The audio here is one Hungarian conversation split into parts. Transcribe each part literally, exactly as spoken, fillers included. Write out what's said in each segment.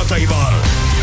pillanataival.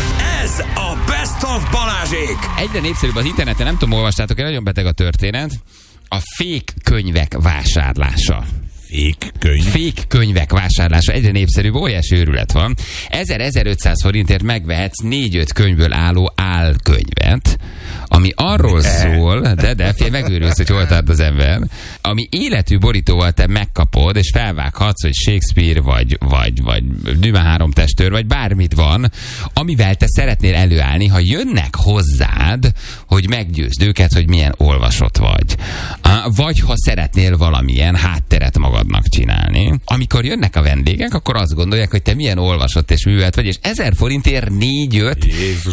Ez a Best of Balázsék. Egyre népszerűbb az interneten, nem tudom, olvastátok, nagyon beteg a történet. A fake könyvek vásárlása. Fake könyv? Fake könyvek vásárlása egyre népszerűbb, óriási őrület van. ezer-ezerötszáz forintért megvehetsz négy-öt könyvből álló álkönyvet, ami arról de. szól, de, de, fél, megőrülsz, hogy hol tart az ember, ami életű borítóval te megkapod, és felvághatsz, hogy Shakespeare, vagy, vagy, vagy Dumas három testőr, vagy bármit van, amivel te szeretnél előállni, ha jönnek hozzád, hogy meggyőzd őket, hogy milyen olvasott vagy. Vagy ha szeretnél valamilyen hátteret magadnak csinálni. Amikor jönnek a vendégek, akkor azt gondolják, hogy te milyen olvasott és művelt vagy, és ezer forintért négy-öt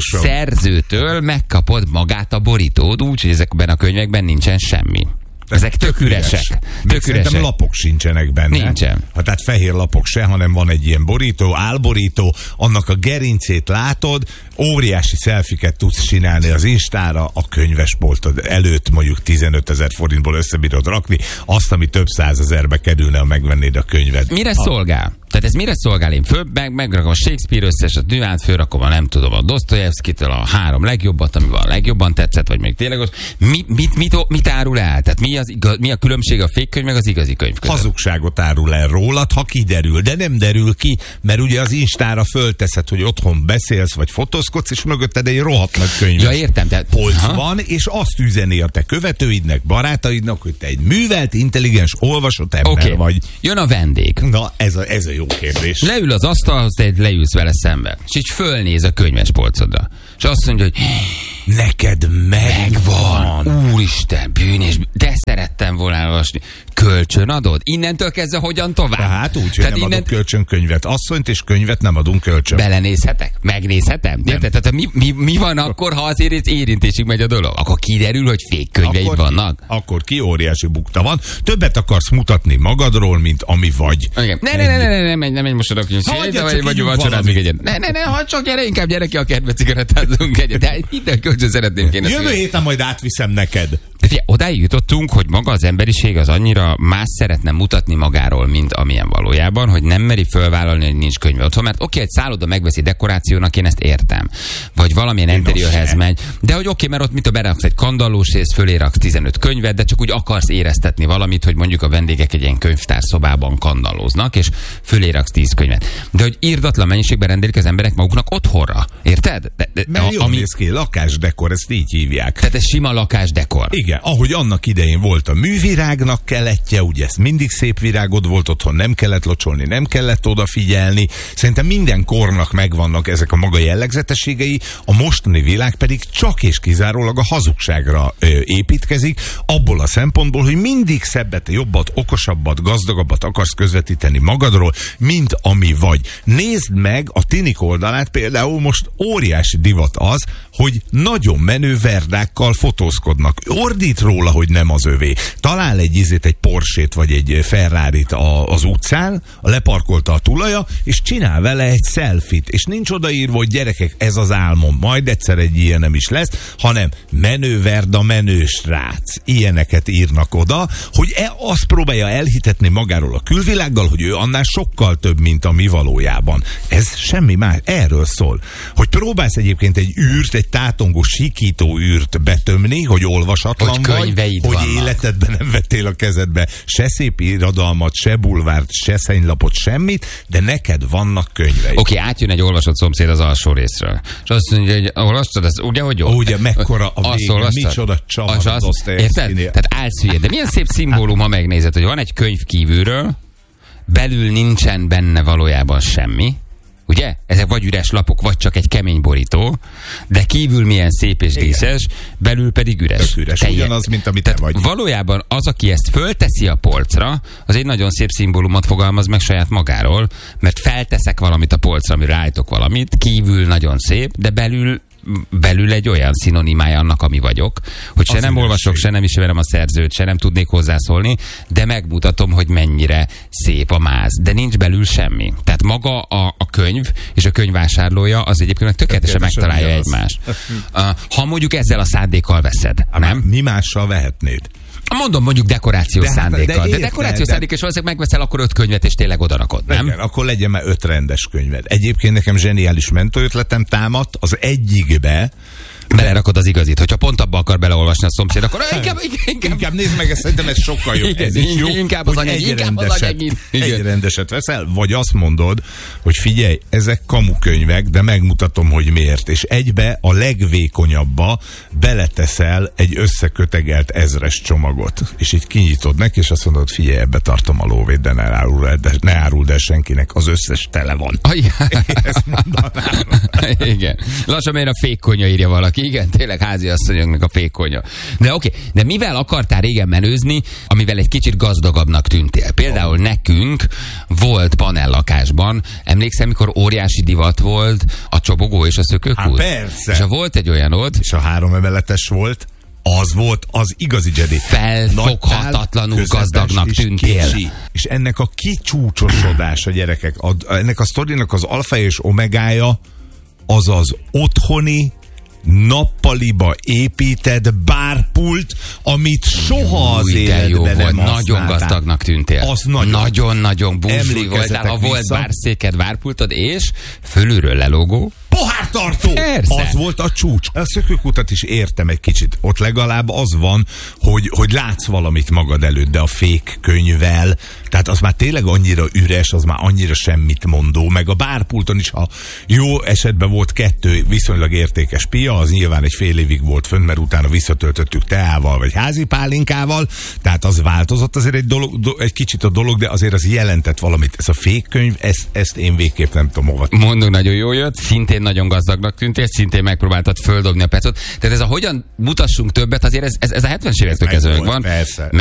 szerzőtől megkapod magát a borítód, úgyhogy ezekben a könyvekben nincsen semmi. Ezek tök üresek. Tök üresek. Lapok sincsenek benne. Nincsen. Ha, tehát fehér lapok se, hanem van egy ilyen borító, álborító, annak a gerincét látod, óriási szelfiket tudsz csinálni az Instára, a könyvesboltod előtt mondjuk tizenötezer forintból összebírod rakni, azt, ami több százezerbe kerülne, ha megvennéd a könyved. Mire a... szolgál? Tehát ez mire szolgál? Én föl, meg, megrakom a Shakespeare összes, a Dumánt fölrakom a nem tudom, a Dostoyevskitől a három legjobbat, ami van legjobban tetszett, vagy még tényleg az. Mi, mit, mit, mit árul el? Tehát mi, az igaz, mi a különbség a fake könyv meg az igazi könyv között? Hazugságot árul el rólad, ha kiderül, de nem derül ki, mert ugye az Instára fölteszed, hogy otthon beszélsz, vagy fotózkodsz, és mögötted egy rohadt nagy könyv. Ja, értem. Tehát, polc van, és azt üzeni a te követőidnek, barátaidnak, hogy te egy művelt, intelligens, olvasott ember okay. vagy. Jön a vendég. Na, ez a, ez a jó kérdés. Leül az asztalhoz, te leülsz vele szembe. És így fölnéz a könyvespolcodra. És azt mondja, hogy neked megvan. megvan. Úristen, bűnés, de szerettem volna elolvasni. Kölcsön adod? Innentől kezdve hogyan tovább? Tehát úgy, hogy Tehát nem innen... adok kölcsön könyvet. Asszonyt és könyvet nem adunk kölcsön. Belenézhetek? Megnézhetem? Tehát mi, mi, mi van akkor, ha azért érintésig megy a dolog? Akkor kiderül, hogy fék könyveid akkor vannak? Ki, akkor ki óriási bukta van. Többet akarsz mutatni magadról, mint ami vagy. Okay. Ne, ne, ne, ne, ne, ne, menj, ne menj most oda, hogy vagy vacsorázunk egyet. Ne, ne, ne, ha csak gyere, inkább gyere ki a kertbe, cigarettázunk egyet. De minden kölcsön szeretném kéne. Jövő héten majd átviszem neked. De figyelj, odáig jutottunk, hogy maga az emberiség az annyira más szeretne mutatni magáról, mint amilyen valójában, hogy nem meri fölvállalni, hogy nincs könyve otthon, mert oké, okay, egy szálloda megveszi dekorációnak, én ezt értem. Vagy valamilyen interiőrhez megy. De hogy oké, okay, mert ott mit a beraksz egy kandallós rész, fölé raksz tizenöt könyvet, de csak úgy akarsz éreztetni valamit, hogy mondjuk a vendégek egy ilyen könyvtárszobában kandallóznak, és fölé raksz tíz könyvet. De hogy irdatlan mennyiségben rendelik az emberek maguknak otthonra. Érted? De, de, mert jól ami... néz ki, lakásdekor, ezt így hívják. Tehát ez sima lakásdekor. Igen, ahogy annak idején volt a művirágnak keletje, ugye ez mindig szép virágod volt otthon, nem kellett locsolni, nem kellett odafigyelni. Szerintem minden kornak megvannak ezek a maga jellegzetességei, a mostani világ pedig csak és kizárólag a hazugságra ö, építkezik, abból a szempontból, hogy mindig szebbet, jobbat, okosabbat, gazdagabbat akarsz közvetíteni magadról, mint ami vagy. Nézd meg a tinik oldalát, például most óriási divat az, hogy nagyon menő verdákkal fotózkodnak. Ordít róla, hogy nem az övé. Talál egy izét, egy Porsét vagy egy Ferrarit a, az utcán, leparkolta a tulaja, és csinál vele egy selfit, és nincs odaírva, hogy gyerekek, ez az álmom, majd egyszer egy ilyen nem is lesz, hanem menő verda, menő srác. Ilyeneket írnak oda, hogy e, azt próbálja elhitetni magáról a külvilággal, hogy ő annál sokkal több, mint a mi valójában. Ez semmi más. Erről szól. Hogy próbálsz egyébként egy űrt, egy tátongó, sikító űrt betömni, hogy olvasatlan hogy vagy, hogy vannak. Életedben nem vettél a kezedbe se szép irodalmat, se bulvárt, se szennylapot, semmit, de neked vannak könyveid. Oké, okay, átjön egy olvasott szomszéd az alsó részről. És azt mondja, hogy olvastad, ez ugye, hogy jó? Ó, ugye, mekkora a vége, micsoda csavar az Dostoyevskinél. Tehát állsz hülye. De milyen szép szimbólum, ha megnézed, hogy van egy könyv kívülről, belül nincsen benne valójában semmi, ugye? Ezek vagy üres lapok, vagy csak egy kemény borító, de kívül milyen szép és díszes, belül pedig üres. üres. Ugyanaz, mint amit te vagy. Valójában az, aki ezt fölteszi a polcra, az egy nagyon szép szimbólumot fogalmaz meg saját magáról, mert felteszek valamit a polcra, amire állítok valamit, kívül nagyon szép, de belül belül egy olyan szinonimája annak, ami vagyok, hogy se az nem olvasok, se nem ismerem a szerzőt, se nem tudnék hozzászólni, de megmutatom, hogy mennyire szép a máz. De nincs belül semmi. Tehát maga a, a könyv és a könyvvásárlója az egyébként tökéletesen megtalálja egymást. Uh, ha mondjuk ezzel a szándékkal veszed, Há, nem? Mi mással vehetnéd? Mondom, mondjuk dekorációs de szándékkal. Hát, de, de, de dekorációs de... szándék, és valószínűleg megveszel akkor öt könyvet, és tényleg odarakod, nem? Igen, akkor legyen már öt rendes könyved. Egyébként nekem zseniális mentőötletem támadt, az egyikbe belerakod az igazit. Hogyha pont abba akar beleolvasni a szomszéd, akkor inkább, inkább, inkább nézd meg, ezt szerintem ez sokkal jobb. Igen, ez is jó, inkább az anyag, egy inkább az rendeset, anyag. egy rendeset veszel, vagy azt mondod, hogy figyelj, ezek kamukönyvek, de megmutatom, hogy miért. És egybe a legvékonyabba beleteszel egy összekötegelt ezres csomagot. És így kinyitod neki, és azt mondod, figyelj, ebbe tartom a lóvét, de ne áruld el, de, ne áruld el senkinek, az összes tele van. Ezt mondanám. Igen. Lassan miért a fékkonya írja valaki. Igen, tényleg házi asszonyoknak a fékkonya. De oké, okay. De mivel akartál régen menőzni, amivel egy kicsit gazdagabbnak tűntél? Például nekünk volt panellakásban, emlékszem, mikor óriási divat volt a csobogó és a szökőkút? Há, persze. És ha volt egy olyanod, és a három emeletes volt, az volt az igazi Jedi. Felfoghatatlanul gazdagnak tűntél. Kicsi. És ennek a kicsúcsosodása, gyerekek, a, ennek a sztorinak az alfa és omegája az az otthoni nappaliba épített bárpult, amit soha az életben nem volt. Nagyon gazdagnak tűntél. Az nagyon. Nagyon-nagyon búzsli voltál. Ha volt bárszéked, bárpultod, és fölülről lelógó pohártartó! Persze. Az volt a csúcs. A szökőkutat is értem egy kicsit. Ott legalább az van, hogy, hogy látsz valamit magad előtt, de a fék könyvvel, tehát az már tényleg annyira üres, az már annyira semmit mondó, meg a bárpulton is, ha jó esetben volt kettő viszonylag értékes pia, az nyilván egy fél évig volt fönn, mert utána visszatöltöttük teával, vagy házi pálinkával, tehát az változott azért egy, dolog, do, egy kicsit a dolog, de azért az jelentett valamit. Ez a fék könyv, ezt, ezt én végképp nem tudom hova. Mondunk, nagyon jó jött, szintén nagyon gazdagnak tűntél, szintén megpróbáltad földobni a pecot. Tehát ez a hogyan mutassunk többet, azért ez, ez, ez a hetvenes évektől kezdve van. Persze.